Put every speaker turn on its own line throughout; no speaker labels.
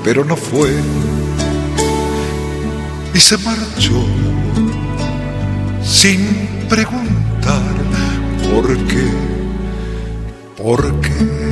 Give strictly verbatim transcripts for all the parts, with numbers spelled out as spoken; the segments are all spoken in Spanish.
pero no fue. Y se marchó sin preguntar por qué, por qué.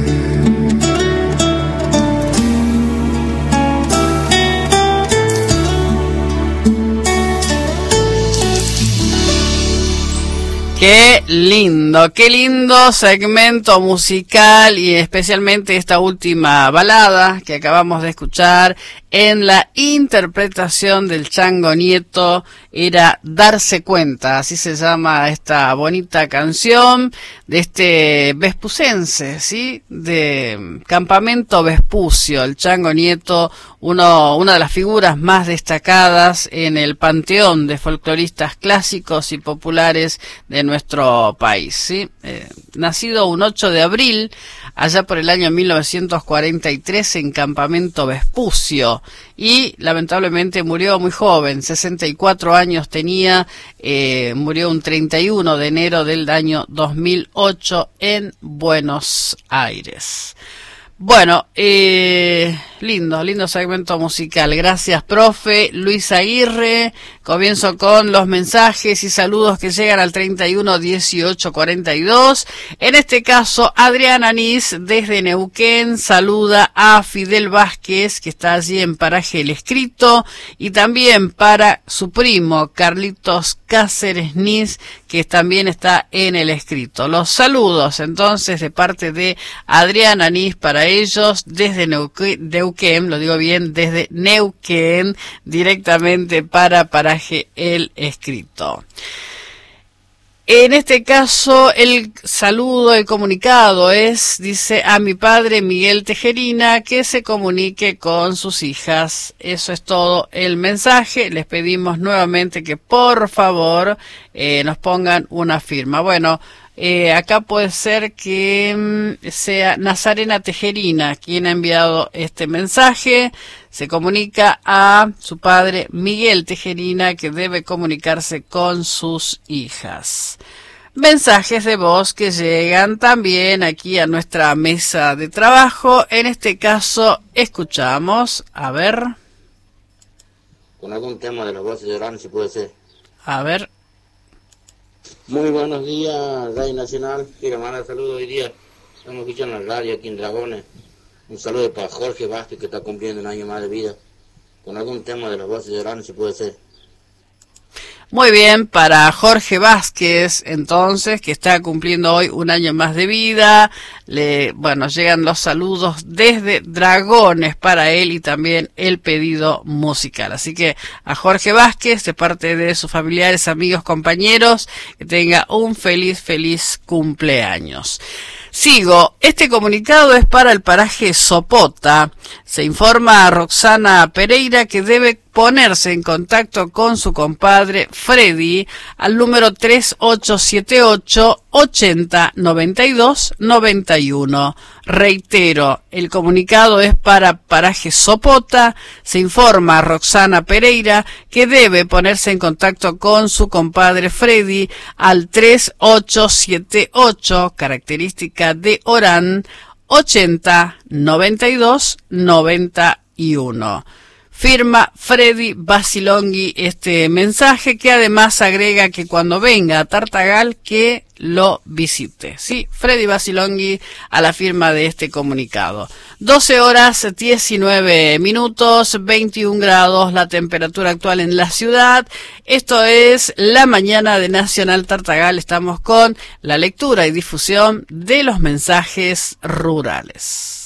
Qué lindo, qué lindo segmento musical y especialmente esta última balada que acabamos de escuchar en la interpretación del Chango Nieto, era Darse Cuenta, así se llama esta bonita canción de este vespucense, ¿sí? De Campamento Vespucio, el Chango Nieto, uno, una de las figuras más destacadas en el panteón de folcloristas clásicos y populares de nuestro país, ¿sí? Eh, nacido un ocho de abril, allá por el año mil novecientos cuarenta y tres en Campamento Vespucio, y lamentablemente murió muy joven, sesenta y cuatro años tenía, eh, murió un treinta y uno de enero del año dos mil ocho en Buenos Aires. Bueno, eh, lindo, lindo segmento musical. Gracias, profe Luis Aguirre. Comienzo con los mensajes y saludos que llegan al treinta y uno dieciocho cuarenta y dos. En este caso, Adrián Anís, desde Neuquén, saluda a Fidel Vázquez, que está allí en Paraje El Escrito, y también para su primo, Carlitos Cáceres Nis, que también está en El Escrito. Los saludos, entonces, de parte de Adrián Anís para ellos, desde Neuquén, Neuquén, lo digo bien, desde Neuquén, directamente para Paraje El Escrito. En este caso, el saludo, el comunicado es, dice, a mi padre Miguel Tejerina, que se comunique con sus hijas. Eso es todo el mensaje. Les pedimos nuevamente que por favor eh, nos pongan una firma. Bueno, Eh, acá puede ser que mm, sea Nazarena Tejerina quien ha enviado este mensaje. Se comunica a su padre Miguel Tejerina, que debe comunicarse con sus hijas. Mensajes de voz que llegan también aquí a nuestra mesa de trabajo. En este caso escuchamos, a ver.
Con algún tema de la voz de Llorán, si puede ser.
A ver.
Muy buenos días, Radio Nacional. Quiero mandar saludos hoy día. Estamos escuchando la radio aquí en Dragones. Un saludo para Jorge Vázquez, que está cumpliendo un año más de vida. Con algún tema de las voces de Llorán, si puede ser.
Muy bien, para Jorge Vázquez, entonces, que está cumpliendo hoy un año más de vida. Le, bueno, llegan los saludos desde Dragones para él y también el pedido musical. Así que a Jorge Vázquez, de parte de sus familiares, amigos, compañeros, que tenga un feliz, feliz cumpleaños. Sigo, este comunicado es para el paraje Sopota. Se informa a Roxana Pereira que debe ponerse en contacto con su compadre Freddy al número tres ocho siete ocho ochenta noventa y dos noventa y uno. Reitero, el comunicado es para paraje Sopota. Se informa a Roxana Pereira que debe ponerse en contacto con su compadre Freddy al tres ocho siete ocho, característica de Orán, ochenta noventa y dos noventa y uno. Firma Freddy Basilonghi este mensaje, que además agrega que cuando venga a Tartagal que lo visite. Sí, Freddy Basilonghi a la firma de este comunicado. doce horas diecinueve minutos, veintiún grados la temperatura actual en la ciudad. Esto es la mañana de Nacional Tartagal. Estamos con la lectura y difusión de los mensajes rurales.